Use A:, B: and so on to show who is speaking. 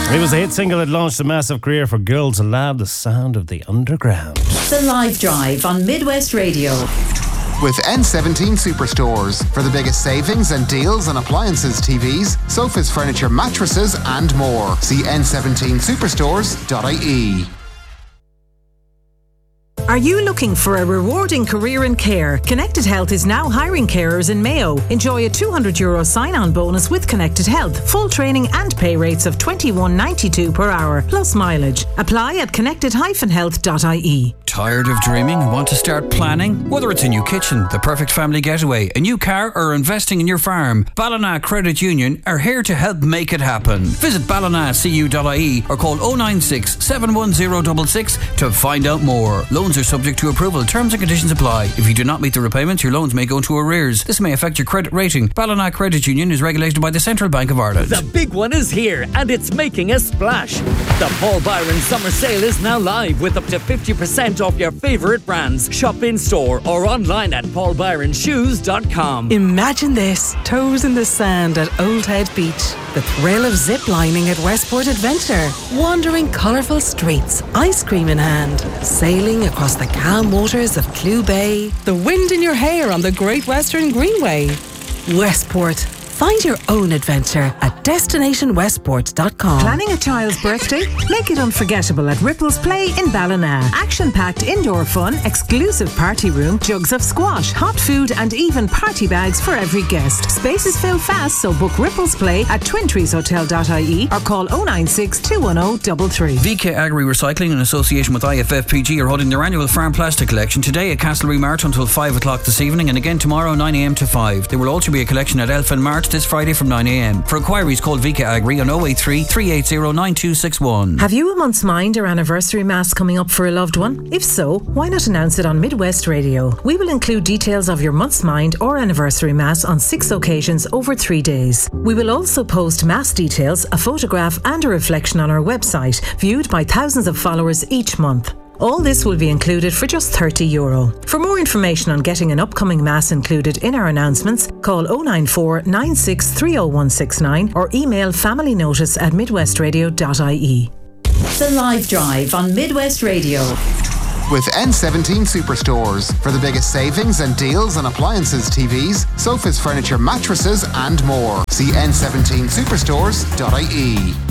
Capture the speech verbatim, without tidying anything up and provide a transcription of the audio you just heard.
A: It was a hit single that launched a massive career for Girls Aloud, the sound of the underground.
B: The Live Drive on Midwest Radio.
C: With N seventeen Superstores for the biggest savings and deals on appliances, T Vs, sofas, furniture, mattresses and more. See n seventeen superstores dot I E.
D: Are you looking for a rewarding career in care? Connected Health is now hiring carers in Mayo. Enjoy a two hundred euro sign-on bonus with Connected Health. Full training and pay rates of twenty-one ninety-two per hour, plus mileage. Apply at connected dash health dot I E.
E: Tired of dreaming and want to start planning? Whether it's a new kitchen, the perfect family getaway, a new car or investing in your farm, Ballina Credit Union are here to help make it happen. Visit ballina c u dot I E or call oh nine six, seven one zero six six to find out more. Loans are subject to approval. Terms and conditions apply. If you do not meet the repayments, your loans may go into arrears. This may affect your credit rating. Ballina Credit Union is regulated by the Central Bank of Ireland.
F: The big one is here and it's making a splash. The Paul Byron Summer Sale is now live with up to fifty percent off your favourite brands. Shop in store or online at paul byron shoes dot com.
G: Imagine this, toes in the sand at Old Head Beach. The thrill of zip-lining at Westport Adventure. Wandering colourful streets, ice cream in hand. Sailing across the calm waters of Clew Bay. The wind in your hair on the Great Western Greenway. Westport. Find your own adventure at destination westport dot com.
D: Planning a child's birthday? Make it unforgettable at Ripples Play in Ballina. Action-packed indoor fun, exclusive party room, jugs of squash, hot food and even party bags for every guest. Spaces fill fast, so book Ripples Play at twin trees hotel dot I E or call oh nine six, two one oh, three three.
E: V K Agri Recycling in association with I F F P G are holding their annual farm plastic collection today at Castlereagh Mart until five o'clock this evening and again tomorrow nine a m to five. There will also be a collection at Elfin Mart this Friday from nine a m. For inquiries, call V K Agri on oh eight three, three eight zero, nine two six one.
D: Have you a month's mind or anniversary mass coming up for a loved one? If so, why not announce it on Midwest Radio? We will include details of your month's mind or anniversary mass on six occasions over three days. We will also post mass details, a photograph and a reflection on our website, viewed by thousands of followers each month. All this will be included for just thirty euro. For more information on getting an upcoming mass included in our announcements, call oh nine four, nine six three oh one six nine or email familynotice at midwest radio dot I E.
B: The Live Drive on Midwest Radio.
C: With N seventeen Superstores for the biggest savings and deals on appliances, T Vs, sofas, furniture, mattresses and more. See n seventeen superstores dot I E.